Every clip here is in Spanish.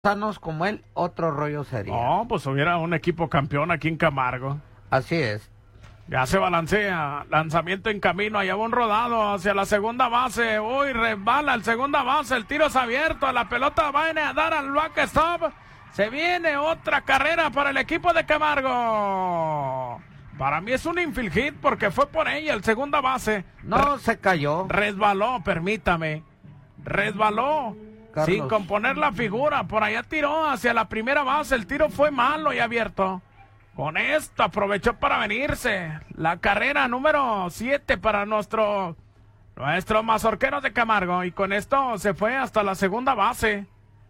sanos como él, otro rollo sería. No, pues hubiera un equipo campeón aquí en Camargo. Así es. Ya se balancea, lanzamiento en camino, allá va un rodado hacia la segunda base. Uy, resbala el segunda base, el tiro es abierto, la pelota va a dar al backstop. Se viene otra carrera para el equipo de Camargo. Para mí es un infield hit porque fue por ella el segunda base. No, se cayó. Resbaló, permítame. Resbaló. Carlos. Sin componer la figura, por allá tiró hacia la primera base, el tiro fue malo y abierto. Con esto aprovechó para venirse. La carrera número 7 para nuestro mazorquero de Camargo. Y con esto se fue hasta la segunda base.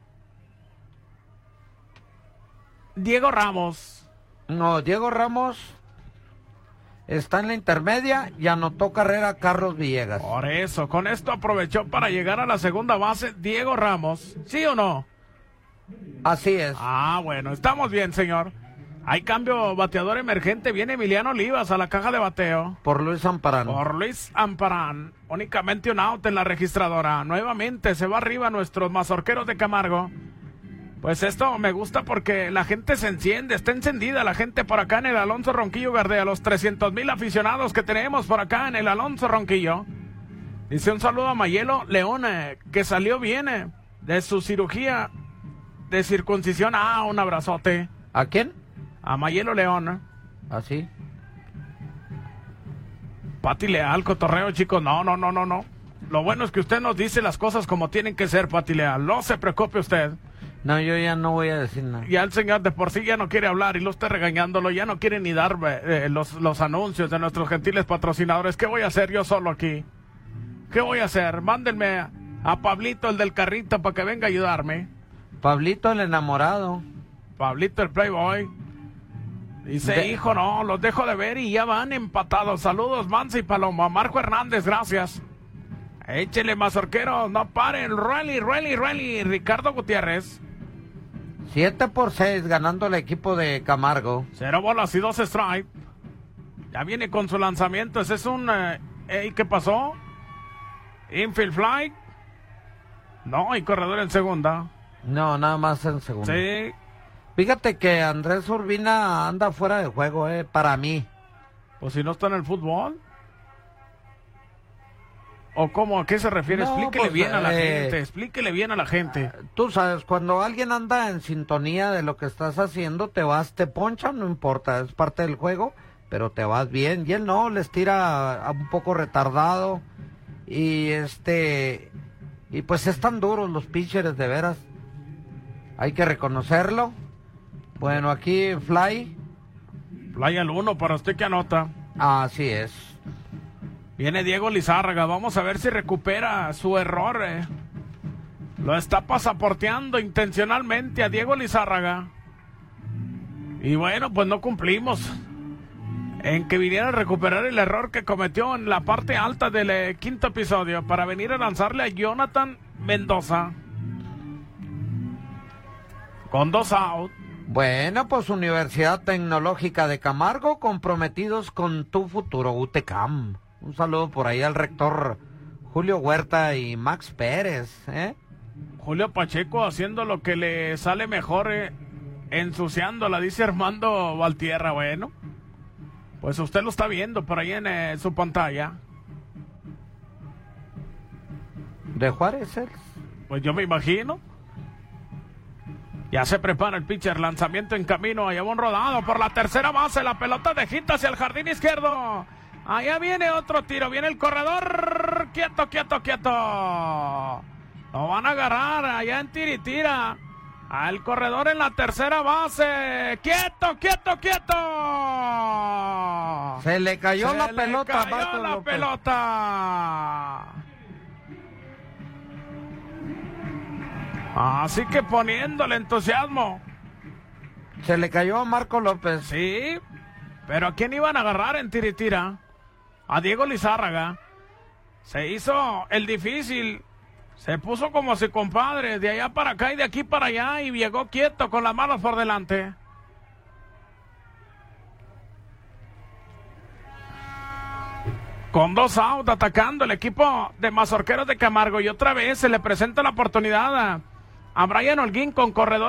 Diego Ramos. No, Diego Ramos está en la intermedia y anotó carrera Carlos Villegas. Por eso, con esto aprovechó para llegar a la segunda base Diego Ramos. ¿Sí o no? Así es. Ah, bueno, estamos bien, señor. Hay cambio bateador emergente, viene Emiliano Olivas a la caja de bateo. Por Luis Amparán. Por Luis Amparán, únicamente un out en la registradora. Nuevamente se va arriba nuestros mazorqueros de Camargo. Pues esto me gusta porque la gente se enciende, está encendida la gente por acá en el Alonso Ronquillo Gardea, los 300,000 aficionados que tenemos por acá en el Alonso Ronquillo. Dice un saludo a Mayelo León, que salió bien de su cirugía de circuncisión. Ah, un abrazote. ¿A quién? A Mayelo León. Así. Pati Leal, cotorreo, chicos. No. Lo bueno es que usted nos dice las cosas como tienen que ser, Pati Leal. No se preocupe usted. No, yo ya no voy a decir nada. Ya el señor de por sí ya no quiere hablar y lo está regañándolo. Ya no quiere ni dar los anuncios de nuestros gentiles patrocinadores. ¿Qué voy a hacer yo solo aquí? ¿Qué voy a hacer? Mándenme a Pablito, el del carrito, para que venga a ayudarme. Pablito, el enamorado. Pablito, el playboy. Dice, hijo, no, los dejo de ver y ya van empatados. Saludos, Mansa y Paloma. Marco Hernández, gracias. Échele, mazorquero, no paren. Rally. Ricardo Gutiérrez. 7-6 ganando el equipo de Camargo. 0 bolas y 2 strike. Ya viene con su lanzamiento. Ese es un... ¿qué pasó? Infield fly. No, hay corredor en segunda. No, nada más en segunda. Sí. Fíjate que Andrés Urbina anda fuera de juego, para mí. Pues si no está en el fútbol. ¿O cómo? ¿A qué se refiere? No, Explíquele pues, bien a la gente. Explíquele bien a la gente. Tú sabes, cuando alguien anda en sintonía de lo que estás haciendo, te ponchan, no importa, es parte del juego, pero te vas bien. Y él no, les tira un poco retardado. Y y pues están duros los pitchers, de veras. Hay que reconocerlo. Bueno, aquí Fly. Fly al 1 para usted que anota. Así es. Viene Diego Lizárraga, vamos a ver si recupera su error. Lo está pasaporteando intencionalmente a Diego Lizárraga. Y bueno, pues no cumplimos en que viniera a recuperar el error que cometió en la parte alta del quinto episodio para venir a lanzarle a Jonathan Mendoza. Con 2 out. Bueno, pues Universidad Tecnológica de Camargo, comprometidos con tu futuro, UTECAM. Un saludo por ahí al rector Julio Huerta y Max Pérez, Julio Pacheco haciendo lo que le sale mejor, ensuciándola, dice Armando Valtierra. Bueno, pues usted lo está viendo por ahí en su pantalla. ¿De Juárez? Pues yo me imagino. Ya se prepara el pitcher, lanzamiento en camino, allá va un rodado por la tercera base, la pelota de hit hacia el jardín izquierdo. Allá viene otro tiro, viene el corredor, quieto. Lo van a agarrar allá en Tiritira. Al corredor en la tercera base. ¡Quieto! Se le cayó la pelota. Se le cayó la pelota. Así que poniéndole entusiasmo. Se le cayó a Marco López. Sí, pero ¿a quién iban a agarrar en Tiritira? A Diego Lizárraga. Se hizo el difícil. Se puso como si compadre, de allá para acá y de aquí para allá, y llegó quieto con las manos por delante. Con 2 outs atacando el equipo de mazorqueros de Camargo, y otra vez se le presenta la oportunidad a Brian Holguín con corredor